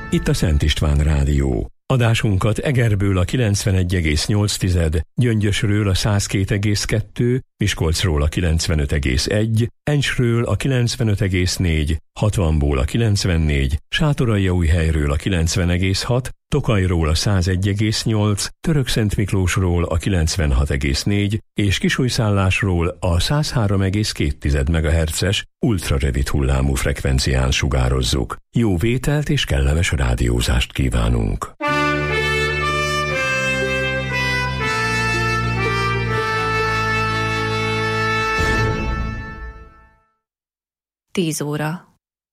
Itt a Szent István Rádió. Adásunkat Egerből a 91,8, Gyöngyösről a 102,2, Miskolcról a 95,1, Encsről a 95,4, Hatvanból a 94, Sátoraljaújhelyről a 90,6, Tokajról a 101,8, Törökszentmiklósról a 96,4 és Kisújszállásról a 103,2 MHz-es ultrarövid hullámú frekvencián sugározzuk. Jó vételt és kellemes rádiózást kívánunk! Tíz óra.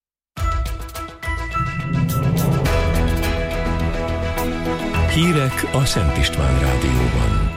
Hírek a Szent István Rádióban.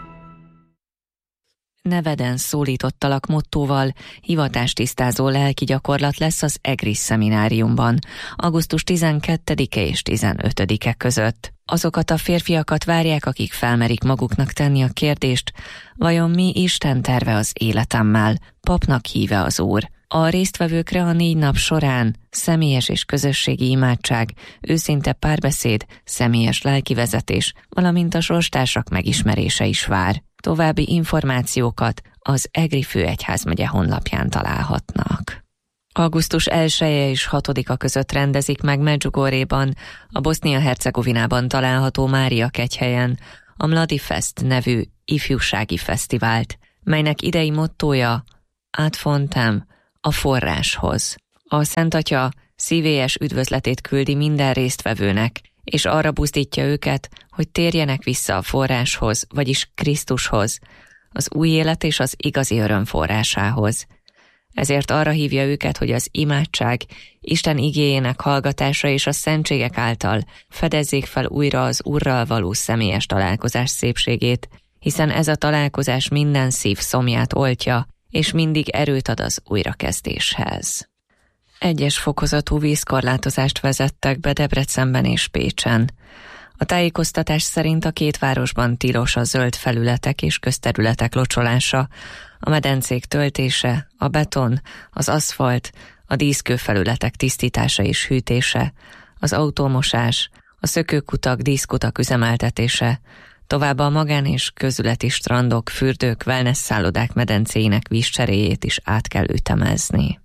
Neveden szólítottalak mottóval hivatástisztázó lelki gyakorlat lesz az EGRIS szemináriumban, augusztus 12-e és 15-e között. Azokat a férfiakat várják, akik felmerik maguknak tenni a kérdést, vajon mi Isten terve az életemmel, papnak híve az Úr. A résztvevőkre a 4 nap során személyes és közösségi imádság, őszinte párbeszéd, személyes lelkivezetés, valamint a sorstársak megismerése is vár. További információkat az EGRI főegyházmegye honlapján találhatnak. Augusztus 1-e és 6-a között rendezik meg Medjugorjéban, a Bosznia-Hercegovinában található Mária kegyhelyen a Mladi Fest nevű ifjúsági fesztivált, melynek idei mottója Ad fontem, a forráshoz. A Szent Atya szívélyes üdvözletét küldi minden résztvevőnek, és arra buzdítja őket, hogy térjenek vissza a forráshoz, vagyis Krisztushoz, az új élet és az igazi öröm forrásához. Ezért arra hívja őket, hogy az imádság, Isten igéjének hallgatása és a szentségek által fedezzék fel újra az Úrral való személyes találkozás szépségét, hiszen ez a találkozás minden szív szomját oltja, és mindig erőt ad az újrakezdéshez. 1-es fokozatú vízkorlátozást vezettek be Debrecenben és Pécsen. A tájékoztatás szerint a 2 városban tilos a zöld felületek és közterületek locsolása, a medencék töltése, a beton, az aszfalt, a díszkőfelületek tisztítása és hűtése, az autómosás, a szökőkutak, díszkutak üzemeltetése, továbbá a magán- és közületi strandok, fürdők, wellness szállodák medencéinek vízcseréjét is át kell ütemezni.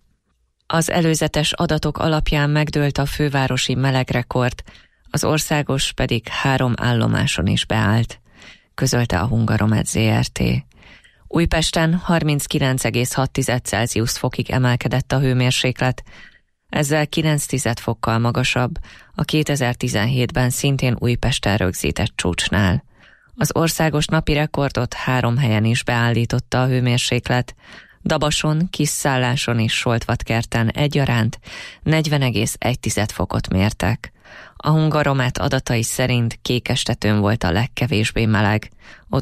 Az előzetes adatok alapján megdőlt a fővárosi melegrekord, az országos pedig 3 állomáson is beállt, közölte a Hungaromet Zrt. Újpesten 39,6 Celsius fokig emelkedett a hőmérséklet, ezzel 9 fokkal magasabb a 2017-ben szintén Újpesten rögzített csúcsnál. Az országos napi rekordot 3 helyen is beállította a hőmérséklet, Dabason, Kisszálláson és Soltvatkerten egyaránt 40,1 fokot mértek. A Hungaromet adatai szerint Kékestetőn volt a legkevésbé meleg, ott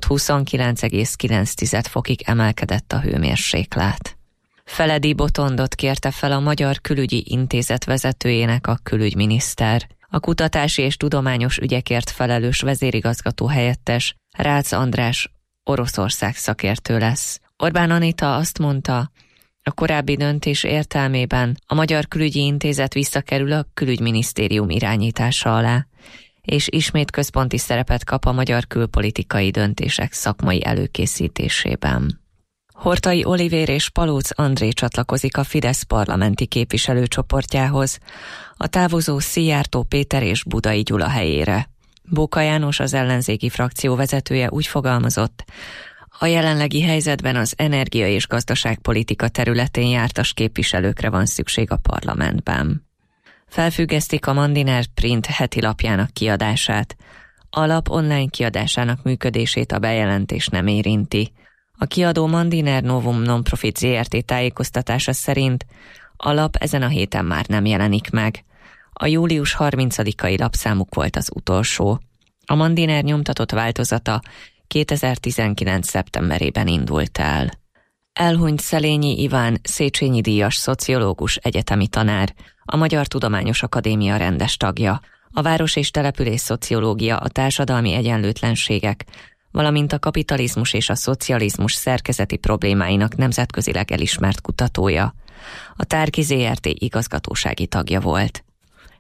29,9 fokig emelkedett a hőmérséklet. Feledi Botondot kérte fel a Magyar Külügyi Intézet vezetőjének a külügyminiszter. A kutatási és tudományos ügyekért felelős vezérigazgató helyettes Rácz András Oroszország szakértő lesz. Orbán Anita azt mondta, a korábbi döntés értelmében a Magyar Külügyi Intézet visszakerül a Külügyminisztérium irányítása alá, és ismét központi szerepet kap a magyar külpolitikai döntések szakmai előkészítésében. Horthy Olivér és Palóc André csatlakozik a Fidesz parlamenti képviselőcsoportjához, a távozó Szijjártó Péter és Budai Gyula helyére. Bóka János, az ellenzéki frakció vezetője úgy fogalmazott, a jelenlegi helyzetben az energia- és gazdaságpolitika területén jártas képviselőkre van szükség a parlamentben. Felfüggesztik a Mandiner Print heti lapjának kiadását. A lap online kiadásának működését a bejelentés nem érinti. A kiadó Mandiner Novum Nonprofit Zrt. Tájékoztatása szerint a lap ezen a héten már nem jelenik meg. A július 30-ai lapszámuk volt az utolsó. A Mandiner nyomtatott változata 2019. szeptemberében indult el. Elhunyt Szelényi Iván, Széchenyi díjas szociológus, egyetemi tanár, a Magyar Tudományos Akadémia rendes tagja, a város- és település szociológia, a társadalmi egyenlőtlenségek, valamint a kapitalizmus és a szocializmus szerkezeti problémáinak nemzetközileg elismert kutatója. A Tárki Zrt. Igazgatósági tagja volt.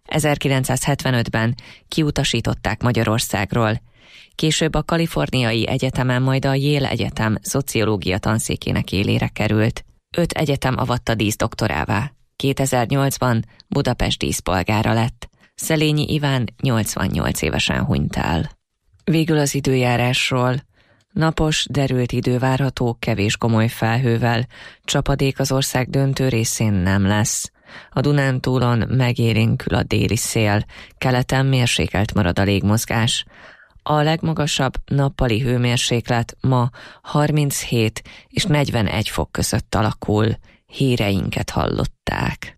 1975-ben kiutasították Magyarországról. Később a Kaliforniai Egyetemen, majd a Yale Egyetem szociológia tanszékének élére került. 5 egyetem avatta díszdoktorává. 2008-ban Budapest díszpolgára lett. Szelényi Iván 88 évesen hunyt el. Végül az időjárásról. Napos, derült idő várható, kevés komoly felhővel. Csapadék az ország döntő részén nem lesz. A Dunántúlon megélénkül a déli szél, keleten mérsékelt marad a légmozgás. A legmagasabb nappali hőmérséklet ma 37 és 41 fok között alakul. Híreinket hallották.